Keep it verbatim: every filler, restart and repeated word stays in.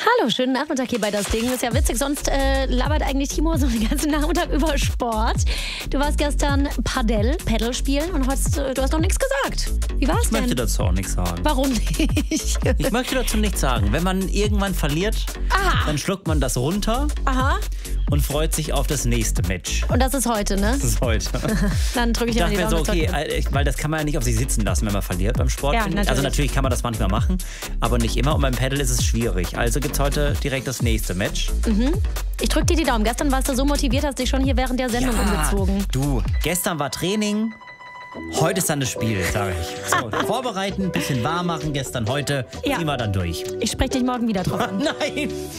Hallo, schönen Nachmittag hier bei Das Ding. Ist ja witzig, sonst äh, labert eigentlich Timo so den ganzen Nachmittag über Sport. Du warst gestern Padel, Paddle spielen und hast, äh, du hast noch nichts gesagt. Wie war's Ich denn? möchte dazu auch nichts sagen. Warum nicht? Ich möchte dazu nichts sagen. Wenn man irgendwann verliert, Aha. dann schluckt man das runter Aha. und freut sich auf das nächste Match. Und das ist heute, ne? Das ist heute. Dann drücke ich Ich dir dachte die mir Daumen. so, okay, äh, weil das kann man ja nicht auf sich sitzen lassen, wenn man verliert beim Sport. Ja, finde ich. natürlich. Also natürlich kann man das manchmal machen, aber nicht immer. Und beim Paddle ist es schwierig. Also gibt es heute direkt das nächste Match. Mhm. Ich drücke dir die Daumen. Gestern warst du so motiviert, hast dich schon hier während der Sendung umgezogen. Du, gestern war Training, heute ist dann das Spiel, sage ich. So, vorbereiten, ein bisschen warm machen, gestern, heute Ja. ziehen wir dann durch. Ich spreche dich morgen wieder drauf an. Nein!